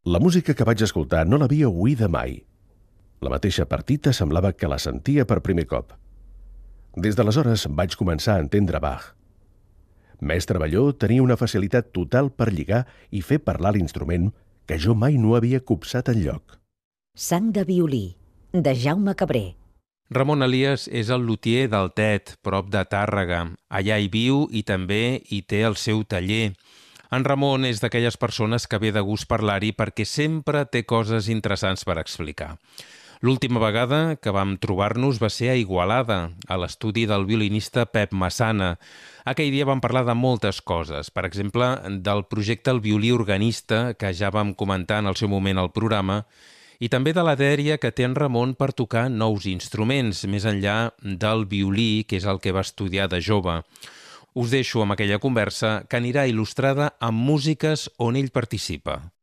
La música que vaig escoltar no l'havia oïda mai. La mateixa partita semblava que la sentia per primer cop. Des d'aleshores vaig començar a entendre Bach. Mestre Balló tenia una facilitat total per lligar i fer parlar l'instrument que jo mai no havia copsat enlloc. Sang de violí, de Jaume Cabré. Ramon Elias és el lutier del Tet, prop de Tàrrega. Allà hi viu i també hi té el seu taller. En Ramon és d'aquelles persones que ve de gust parlar-hi perquè sempre té coses interessants per explicar. L'última vegada que vam trobar-nos va ser a Igualada, a l'estudi del violinista Pep Massana. Aquell dia vam parlar de moltes coses, per exemple, del projecte El Violí Organista, que ja vam comentar en el seu moment al programa, i també de la dèria que té en Ramon per tocar nous instruments, més enllà del violí, que és el que va estudiar de jove. Us deixo amb aquella conversa que anirà il·lustrada amb músiques on ell participa.